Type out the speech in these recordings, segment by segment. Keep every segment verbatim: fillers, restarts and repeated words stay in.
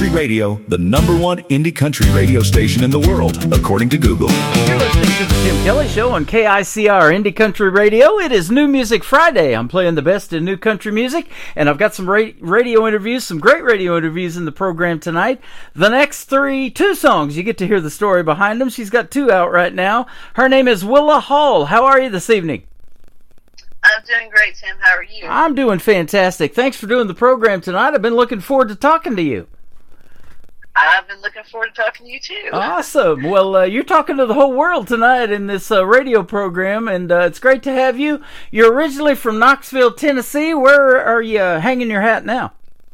Radio, the number one indie country radio station in the world, according to Google. You're listening to the Tim Kelly Show on K I C R Indie Country Radio. It is New Music Friday. I'm playing the best in new country music, and I've got some ra- radio interviews, some great radio interviews in the program tonight. The next three, two songs, you get to hear the story behind them. She's got two out right now. Her name is Willa Hall. How are you this evening? I'm doing great, Tim. How are you? I'm doing fantastic. Thanks for doing the program tonight. I've been looking forward to talking to you. I've been looking forward to talking to you, too. Awesome. Well, uh, you're talking to the whole world tonight in this uh, radio program, and uh, it's great to have you. You're originally from Knoxville, Tennessee. Where are you uh, hanging your hat now?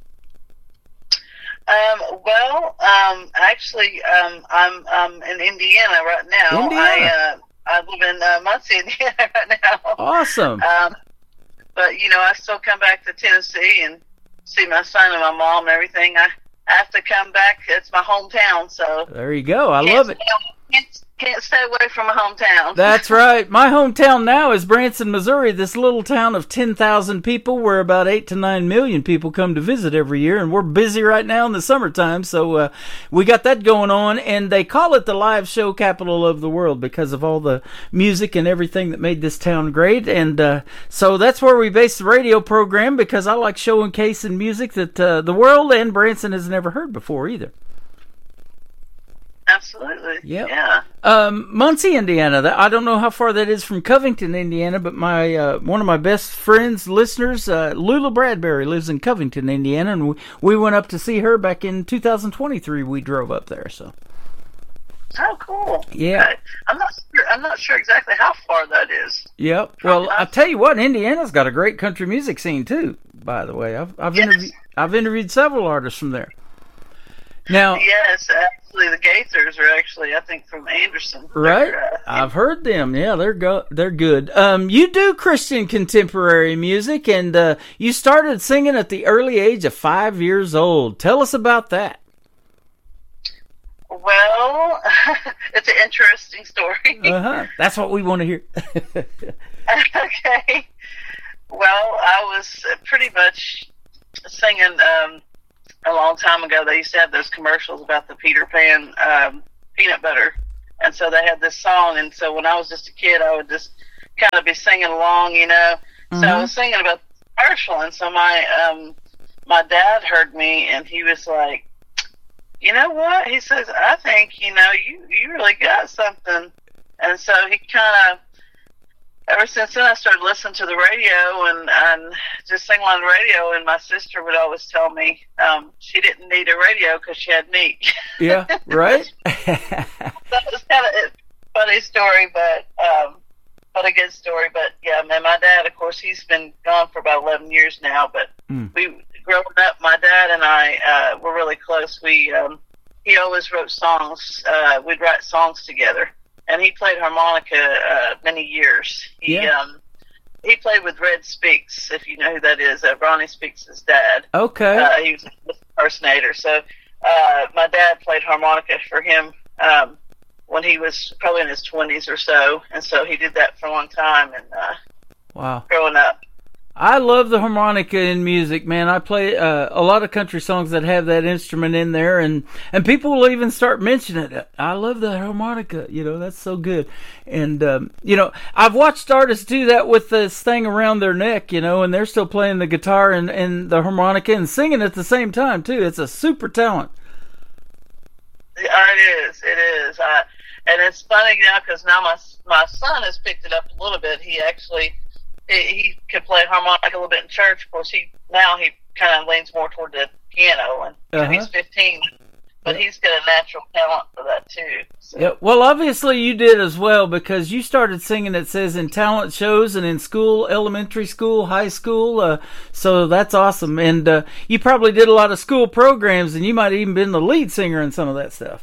Um, well, um, actually, um, I'm um, in Indiana right now. Indiana. I, uh, I live in uh, Muncie, Indiana right now. Awesome. Um, but, you know, I still come back to Tennessee and see my son and my mom and everything. I have to come back. It's my hometown, so. There you go. I love it. Can't, can't stay away from my hometown. That's right. My hometown now is Branson, Missouri, this little town of ten thousand people where about eight to nine million people come to visit every year, and we're busy right now in the summertime, so uh, we got that going on, and they call it the live show capital of the world because of all the music and everything that made this town great, and uh, so that's where we base the radio program because I like showcasing music that uh, the world and Branson has never heard before either. Absolutely. Yep. Yeah. Um, Muncie, Indiana. That, I don't know how far that is from Covington, Indiana, but my uh, one of my best friends, listeners, uh, Lula Bradbury, lives in Covington, Indiana, and we, we went up to see her back in two thousand twenty-three. We drove up there, so. Oh, cool. Yeah. Okay. I'm not sure. I'm not sure exactly how far that is. Yep. Well, I tell you what, Indiana's got a great country music scene too. By the way, I've I've yes. interviewed I've interviewed several artists from there. Now, yes, actually, the Gaithers are actually, I think, from Anderson. Right, uh, I've heard them. Yeah, they're go they're good. Um, you do Christian contemporary music, and uh, you started singing at the early age of five years old. Tell us about that. Well, it's an interesting story. Uh huh. That's what we want to hear. Okay. Well, I was pretty much singing. Um, A long time ago, they used to have those commercials about the Peter Pan um, peanut butter, and so they had this song. And so when I was just a kid, I would just kind of be singing along, you know. Mm-hmm. So I was singing about the commercial, and so my um, my dad heard me, and he was like, "You know what?" He says, "I think you know you you really got something." And so he kind of. Ever since then, I started listening to the radio and, and just singing on the radio, and my sister would always tell me um, she didn't need a radio because she had me. Yeah, right? That was kind of a funny story, but um, but a good story. But, yeah, man, my dad, of course, he's been gone for about eleven years now, but mm. we, growing up, my dad and I uh, were really close. We um, He always wrote songs. Uh, we'd write songs together. And he played harmonica uh, many years. He yeah. um, he played with Red Speaks, if you know who that is. Uh, Ronnie Speaks' dad. Okay. Uh, he was an impersonator. So uh, my dad played harmonica for him um, when he was probably in his twenties or so. And so he did that for a long time and uh, wow. growing up. I love the harmonica in music, man. I play uh, a lot of country songs that have that instrument in there, and, and people will even start mentioning it. I love the harmonica, you know, that's so good. And, um, you know, I've watched artists do that with this thing around their neck, you know, and they're still playing the guitar and, and the harmonica and singing at the same time, too. It's a super talent. Yeah, it is, it is. I, and it's funny now because now my, my son has picked it up a little bit. He actually... He, he could play harmonica a little bit in church. Of course, he now he kind of leans more toward the piano, and uh-huh. he's fifteen. But yep. he's got a natural talent for that too. So. Yeah. Well, obviously you did as well because you started singing. It says in talent shows and in school, elementary school, high school. Uh, so that's awesome. And uh, you probably did a lot of school programs, and you might have even been the lead singer in some of that stuff.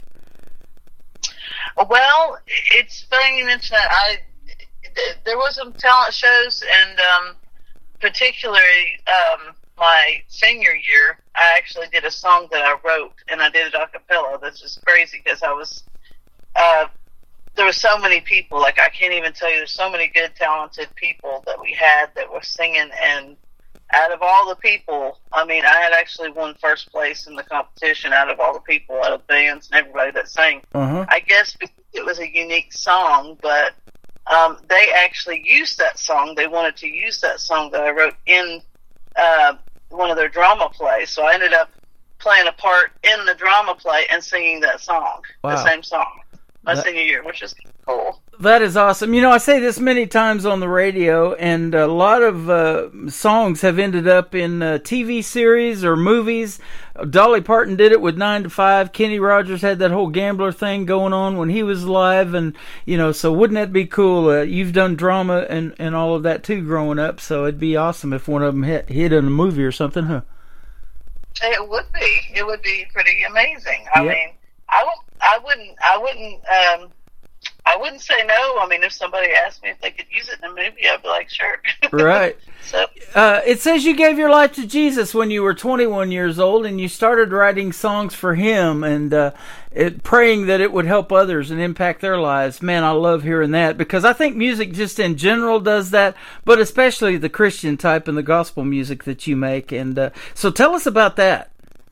Well, it's funny you mention that. I. There was some talent shows, and um, particularly um, my senior year, I actually did a song that I wrote, and I did it a cappella. That's just crazy because I was uh, there were so many people. Like I can't even tell you. There's so many good, talented people that we had that were singing, and out of all the people, I mean, I had actually won first place in the competition out of all the people, out of the bands and everybody that sang. Uh-huh. I guess because it was a unique song, but um, they actually used that song. They wanted to use that song that I wrote in uh, one of their drama plays. So I ended up playing a part in the drama play and singing that song, wow. the same song, my that, senior year, which is cool. That is awesome. You know, I say this many times on the radio, and a lot of uh, songs have ended up in uh, T V series or movies. Dolly Parton did it with Nine to Five. Kenny Rogers had that whole gambler thing going on when he was alive, and you know, so wouldn't that be cool? Uh, you've done drama and, and all of that too growing up, so it'd be awesome if one of them hit, hit in a movie or something, huh? It would be. It would be pretty amazing. I yep. mean, I would. I wouldn't. I wouldn't. Um, I wouldn't say no. I mean, if somebody asked me if they could use it in a movie, I'd be like, sure. Right. So, uh, it says you gave your life to Jesus when you were twenty-one years old, and you started writing songs for Him and uh, it, praying that it would help others and impact their lives. Man, I love hearing that, because I think music just in general does that, but especially the Christian type and the gospel music that you make. And uh, so tell us about that.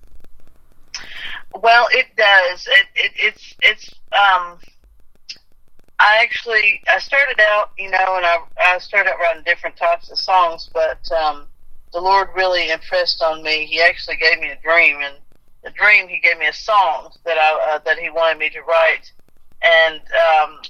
Well, it does. It, it it's it's um. I actually, I started out, you know, and I, I started out writing different types of songs, but um, the Lord really impressed on me. He actually gave me a dream, and the dream, He gave me a song that I uh, that He wanted me to write, and um,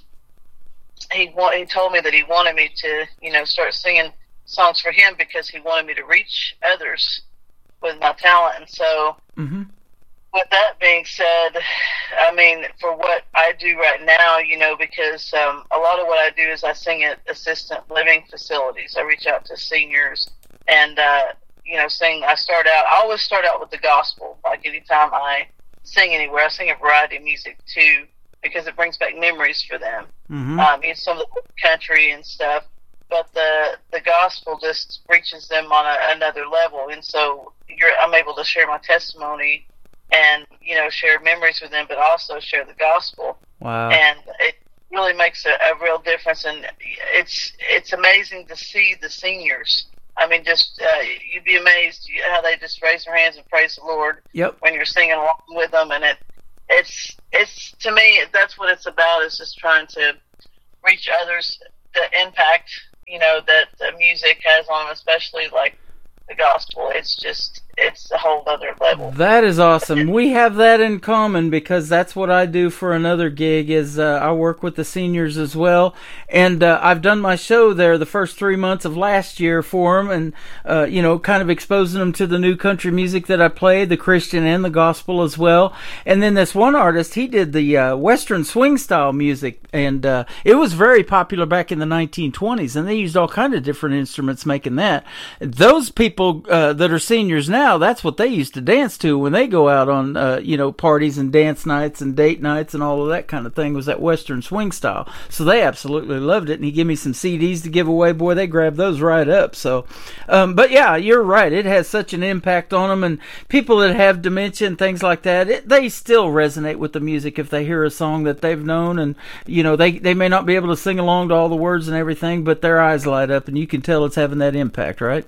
he wa- He told me that He wanted me to, you know, start singing songs for Him because He wanted me to reach others with my talent, and so. Mm-hmm. With that being said, I mean, for what I do right now, you know, because um, a lot of what I do is I sing at assistant living facilities. I reach out to seniors and, uh, you know, sing. I start out, I always start out with the gospel. Like anytime I sing anywhere, I sing a variety of music too, because it brings back memories for them. Mm-hmm. Um, you know, some of the country and stuff. But the the gospel just reaches them on a, another level. And so you're, I'm able to share my testimony and, you know, share memories with them, but also share the gospel. Wow. And it really makes a, a real difference. And it's it's amazing to see the seniors. I mean, just uh, you'd be amazed how they just raise their hands and praise the Lord yep. when you're singing along with them. And it it's it's to me, that's what it's about, is just trying to reach others, the impact, you know, that the music has on them, especially like the gospel. It's just, it's a whole other level. That is awesome. We have that in common, because that's what I do for another gig. Is uh, I work with the seniors as well, and uh, I've done my show there the first three months of last year for them, and uh, you know, kind of exposing them to the new country music that I play, the Christian and the gospel as well. And then this one artist, he did the uh, Western swing style music, and uh, it was very popular back in the nineteen twenties, and they used all kind of different instruments making that. Those people uh, that are seniors now, that's what they used to dance to when they go out on, uh, you know, parties and dance nights and date nights and all of that kind of thing, was that Western swing style. So they absolutely loved it, and he gave me some C Ds to give away. Boy, they grabbed those right up. So, um, but yeah, you're right. It has such an impact on them, and people that have dementia and things like that, it, they still resonate with the music if they hear a song that they've known, and, you know, they, they may not be able to sing along to all the words and everything, but their eyes light up, and you can tell it's having that impact, right?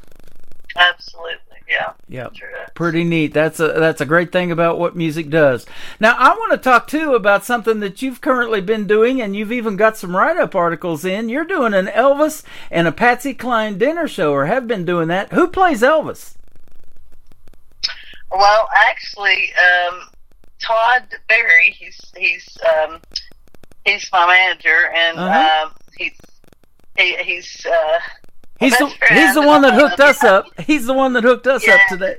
Absolutely. Yeah. Yeah. Sure. Pretty neat. That's a that's a great thing about what music does. Now, I want to talk too about something that you've currently been doing, and you've even got some write-up articles in. You're doing an Elvis and a Patsy Cline dinner show, or have been doing that. Who plays Elvis? Well, actually, um, Todd Berry. He's he's um, he's my manager, and uh-huh. um, he's he, he's. Uh, He's the, he's the one that hooked us up. He's the one that hooked us yeah. up today.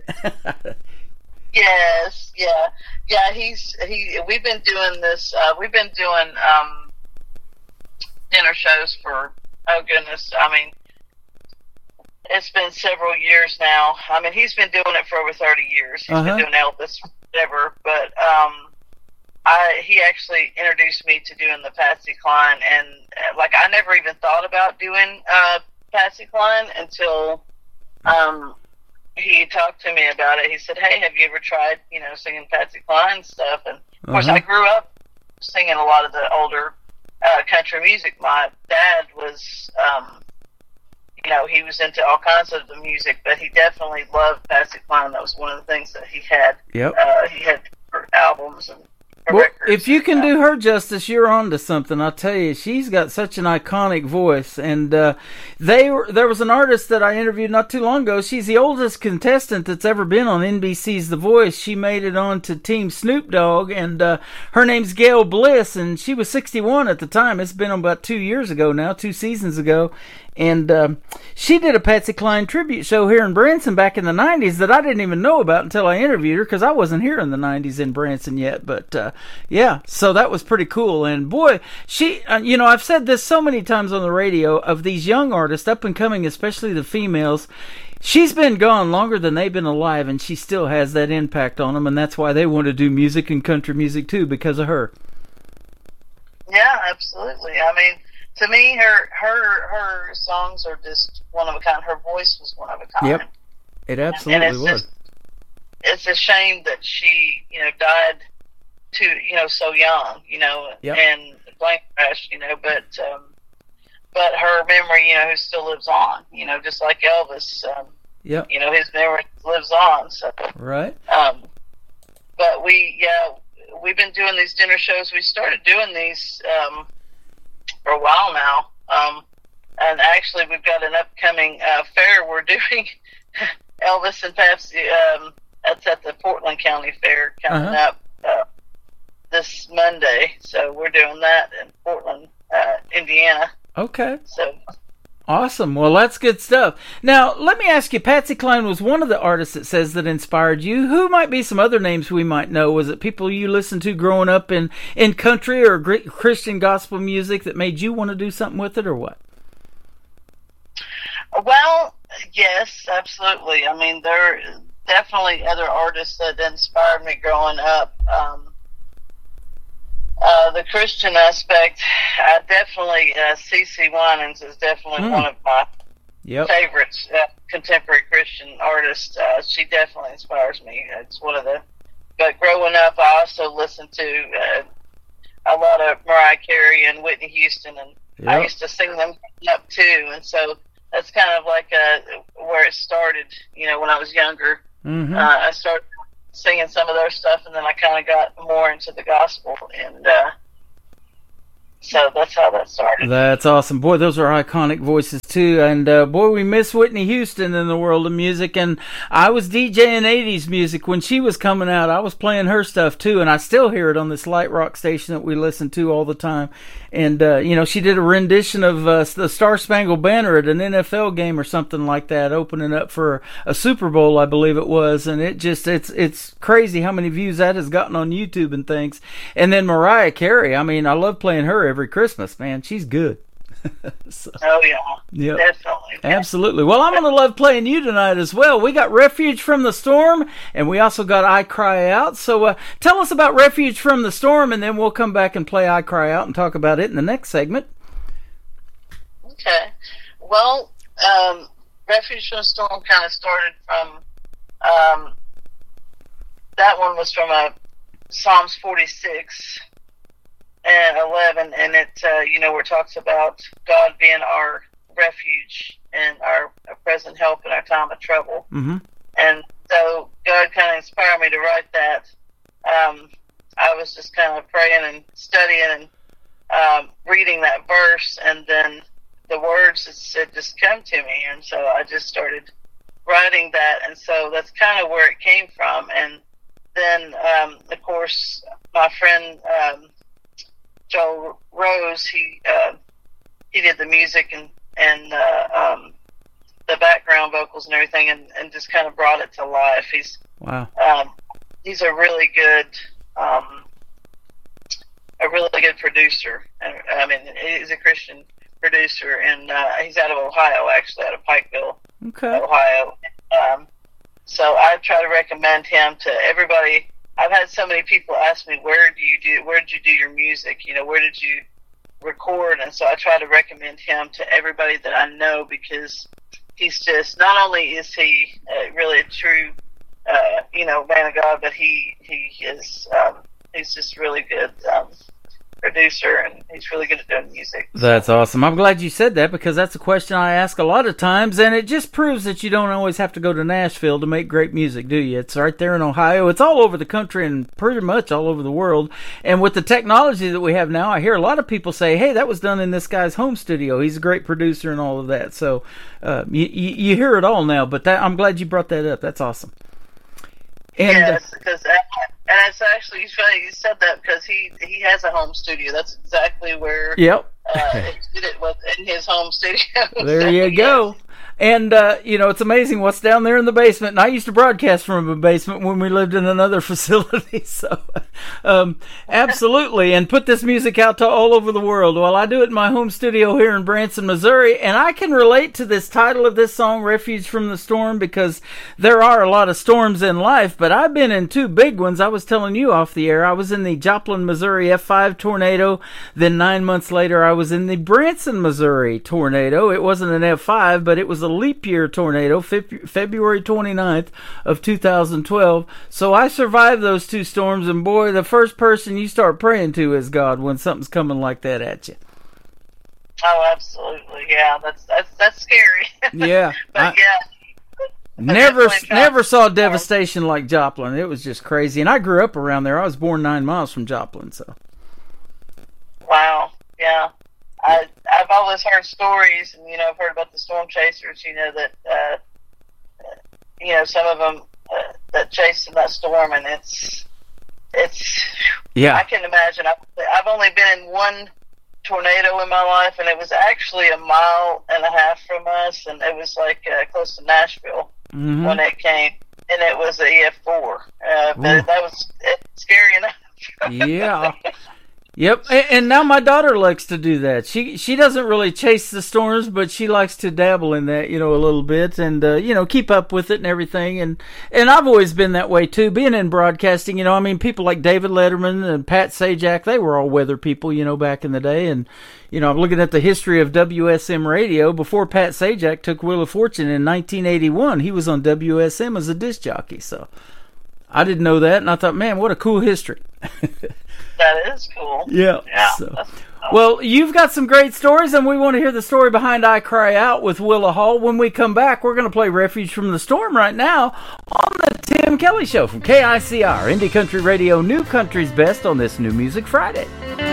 Yes, yeah, yeah. He's he. We've been doing this. Uh, we've been doing um, dinner shows for, oh goodness, I mean, it's been several years now. I mean, he's been doing it for over thirty years. He's uh-huh. been doing Elvis, whatever. But um, I he actually introduced me to doing the Patsy Cline, and uh, like I never even thought about doing. Uh, Patsy Cline until um, he talked to me about it. He said, "Hey, have you ever tried, you know, singing Patsy Cline stuff?" And of uh-huh. course, I grew up singing a lot of the older uh, country music. My dad was um, you know, he was into all kinds of the music, but he definitely loved Patsy Cline. That was one of the things that he had. Yep. Uh, he had her albums and her well, records. if you can and, uh, do her justice, you're on to something. I'll tell you, she's got such an iconic voice. And uh, they were, there was an artist that I interviewed not too long ago. She's the oldest contestant that's ever been on N B C's The Voice. She made it on to Team Snoop Dogg, and uh, her name's Gail Bliss, and she was sixty-one at the time. It's been about two years ago now, two seasons ago. And um, she did a Patsy Cline tribute show here in Branson back in the nineties that I didn't even know about until I interviewed her, because I wasn't here in the nineties in Branson yet. But uh, yeah, so that was pretty cool. And boy, she, uh, you know, I've said this so many times on the radio of these young artists, up and coming, especially the females. She's been gone longer than they've been alive, and she still has that impact on them, and that's why they want to do music and country music too, because of her. Yeah, absolutely. I mean, to me, her her her songs are just one of a kind. Her voice was one of a kind. Yep, it absolutely it's was. Just, it's a shame that she, you know, died too, you know, so young, you know, Yep. and plane crash, you know. But um, but her memory, you know, still lives on. You know, just like Elvis. Um, Yep. You know, his memory lives on. So Right. Um, but we, yeah, we've been doing these dinner shows. We started doing these. Um, for a while now, um, and actually we've got an upcoming uh, fair we're doing. Elvis and Pepsi, um, that's at the Portland County Fair coming Uh-huh. up uh, this Monday, so we're doing that in Portland, uh, Indiana. Okay. So Awesome. Well, that's good stuff. Now, let me ask you, Patsy Cline was one of the artists that says that inspired you. Who might be some other names we might know? Was it people you listened to growing up in, in country or gr- Christian gospel music that made you want to do something with it, or what? Well, yes, absolutely. I mean, there are definitely other artists that inspired me growing up. Um, uh, the Christian aspect, I definitely, uh, CeCe Winans is definitely Mm. one of my Yep. favorites, uh, contemporary Christian artists. Uh, she definitely inspires me. It's one of the, but growing up, I also listened to uh, a lot of Mariah Carey and Whitney Houston, and I Yep. used to sing them up too, and so that's kind of like uh, where it started, you know, when I was younger. Mm-hmm. Uh, I started singing some of their stuff, and then I kind of got more into the gospel, and uh, so that's how that started. That's awesome. Boy, those are iconic voices too. And uh, boy, we miss Whitney Houston in the world of music. And I was DJing eighties music when she was coming out. I was playing her stuff too, and I still hear it on this light rock station that we listen to all the time. And uh, you know, she did a rendition of uh, the Star Spangled Banner at an N F L game or something like that, opening up for a Super Bowl, I believe it was. And it just it's it's crazy how many views that has gotten on YouTube and things. And then Mariah Carey, I mean, I love playing her every Christmas, man. She's good. So, Oh yeah, yep. definitely. Absolutely. Well, I'm going to love playing you tonight as well. We got Refuge from the Storm, and we also got I Cry Out. So uh, tell us about Refuge from the Storm, and then we'll come back and play I Cry Out and talk about it in the next segment. Okay. Well, um, Refuge from the Storm kind of started from, um, that one was from a Psalms forty-six and eleven, and it, uh, you know, where it talks about God being our refuge and our, our present help in our time of trouble. Mm-hmm. And so God kind of inspired me to write that. Um, I was just kind of praying and studying and um, reading that verse, and then the words it, it just come to me, and so I just started writing that, and so that's kind of where it came from. And then, um, of course, my friend um, Joel Rose, he uh, he did the music and and uh, um, the background vocals and everything, and, and just kind of brought it to life. He's Wow. um, he's a really good um, a really good producer. I mean, he's a Christian producer, and uh, he's out of Ohio, actually, out of Pikeville, Okay. Ohio. Um, so I try to recommend him to everybody. I've had so many people ask me, where do you do, where did you do your music? You know, where did you record? And so I try to recommend him to everybody that I know, because he's just, not only is he uh, really a true, uh, you know, man of God, but he, he is, um, he's just really good. Um, producer, and he's really good at doing music. That's awesome. I'm glad you said that, because that's a question I ask a lot of times, and it just proves that you don't always have to go to Nashville to make great music, do you? It's right there in Ohio. It's all over the country and pretty much all over the world. And with the technology that we have now, I hear a lot of people say, hey, that was done in this guy's home studio. He's a great producer and all of that. So uh, you, you, you hear it all now, but that, I'm glad you brought that up. That's awesome. And, yes, because uh, and it's actually it's funny you said that, because he he has a home studio. That's exactly where. Yep. uh, it, it was in his home studio. There so, you go. Yes. And, uh, you know, it's amazing what's down there in the basement. And I used to broadcast from a basement when we lived in another facility. So, um, absolutely. And put this music out to all over the world. Well, I do it in my home studio here in Branson, Missouri. And I can relate to this title of this song, Refuge from the Storm, because there are a lot of storms in life. But I've been in two big ones. I was telling you off the air. I was in the Joplin, Missouri F five tornado. Then nine months later, I was in the Branson, Missouri tornado. It wasn't an F five, but it was a leap year tornado, February twenty-ninth of two thousand twelve. So I survived those two storms, and boy, the first person you start praying to is God when something's coming like that at you. Oh, absolutely, yeah. That's that's that's scary. Yeah, but I, yeah. Never, never saw devastation like Joplin. It was just crazy, and I grew up around there. I was born nine miles from Joplin, so. Wow. Yeah. I, I've always heard stories, and you know, I've heard about the storm chasers. You know that, uh, you know, some of them uh, that chased in that storm, and it's, it's. Yeah. I can imagine. I've, I've only been in one tornado in my life, and it was actually a mile and a half from us, and it was like uh, close to Nashville mm-hmm. when it came, and it was a E F four. Uh, but that was scary enough. Yeah. Yep, and now my daughter likes to do that. She she doesn't really chase the storms, but she likes to dabble in that, you know, a little bit, and uh, you know, keep up with it and everything. And and I've always been that way too. Being in broadcasting, you know, I mean, people like David Letterman and Pat Sajak, they were all weather people, you know, back in the day. And you know, I'm looking at the history of W S M radio. Before Pat Sajak took Wheel of Fortune in nineteen eighty-one, he was on W S M as a disc jockey. So I didn't know that, and I thought, man, what a cool history. That is cool. Yeah. yeah so. Well, you've got some great stories, and we want to hear the story behind I Cry Out with Willa Hall. When we come back, we're going to play Refuge from the Storm right now on the Tim Kelly Show from K I C R, Indie Country Radio, New Country's Best on this New Music Friday.